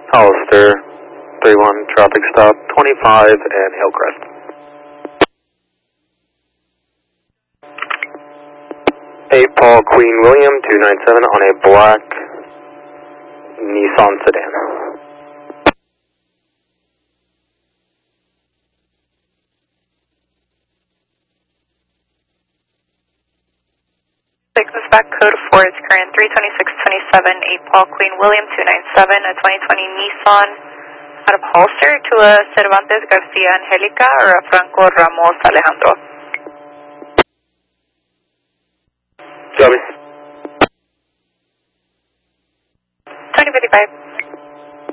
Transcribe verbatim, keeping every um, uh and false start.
Hollister, three one, traffic stop, twenty-five and Hillcrest. eight Paul Queen William, two nine seven on a black Nissan sedan. This is back code four, it's current three twenty-six twenty-seven, eight Paul Queen William, two nine seven, a twenty twenty Nissan out of Hollister to a Cervantes Garcia Angelica or a Franco Ramos Alejandro. Copy. twenty fifty-five.